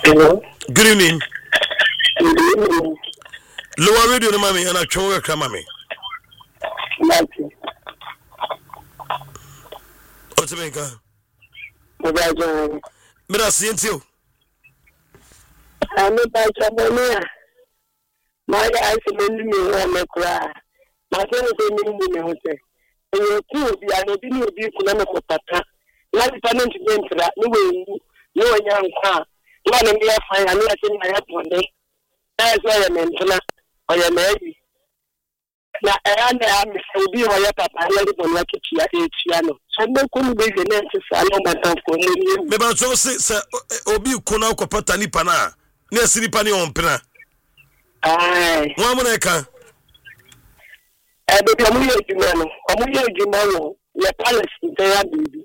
Hello. Good evening. Good evening. Lower radio no mami and I chowe kama me. Mati. Otimenka. Obajo. Mira sientio. Ami ba chabonia. My guys mendi me ho me kra. Ma se no se mendi me ho se. E ku bi an obi ni obi ku na me ko pata. Na di panent entra no we no nya nkwa. Na na me fa ya na se na ya tonde. Na so ya mentna. Oya meji. Na na am obi ho ya papa ya di bon ya kitia etia no. So me ku be ze na se sa no matan ko mo. Me ba so se obi ku na ko pata ni pana. Na asiri pani on pena. Ai. Wa mo na ka. Baby, I'm here to know. I'm here to know. Your palace is there, baby.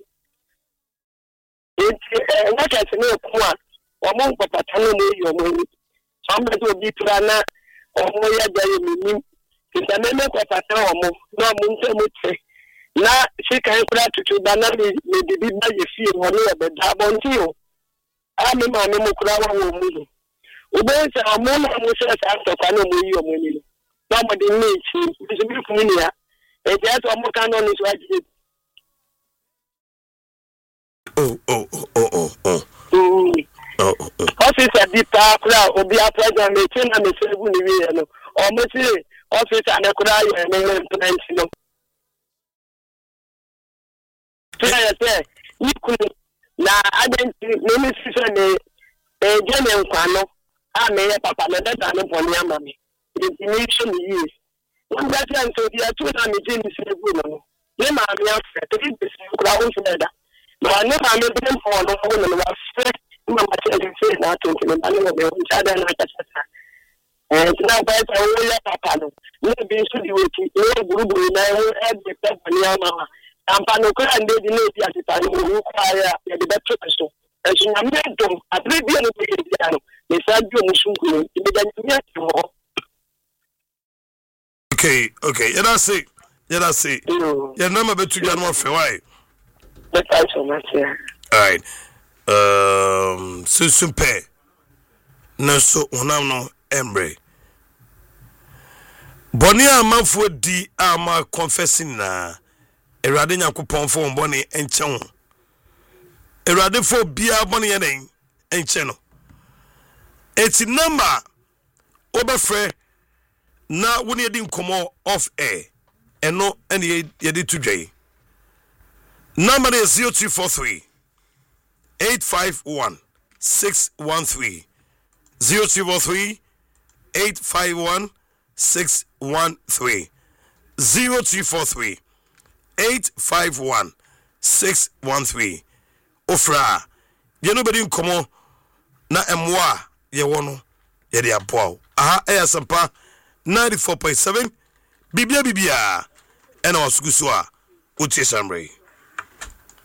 It's not as no one. Among Papa Tano, your money. Somebody will be Prana or Moya Jay. It's a member of Papa Tano, no Munte. Now, she can't pray to Banani, maybe be by your feet or near the Dabon Tio. I'm a man who crowd me. Ubers are more than after Pano, your money. Nobody needs him. It's a beautiful linear. And that's what more can on his right. Officer Deepa Kura will be a president, maintain and a seven almost officer and a cry and a pension. You could now, I didn't know a general panel. I may have papa, and that's upon your mammy. Information is. One that and so the two times in the woman. Then I'm here to keep the ground together. But I never made them for the woman was straight. My children say not to me, I know they won't have an answer. And now, by the way, Papa, no be should you no group, I will add the company. And Panoka and they didn't get it. I will require the better person. And she made them at 3 billion. They said you must be Okay. Yeah, that's it. Yeah, number bet you one for why. Thanks so much, yeah. All right. Susumpe. No, so no embre. Bonia manfo di ama confessing na. Erade Nyankopon fo mboni enche ho. Erade fo bia boni yen enche no. Eti number obefre na woni edi nkomo off air eno ene yedi tudwe number is 0243 851 613 0243 851 613 0243 851 613 ofra ye no bedi nkomo na emwa ye wono ye de aboa aha eyasampa 94.7 Bibia and our Skusua Uti Sambre.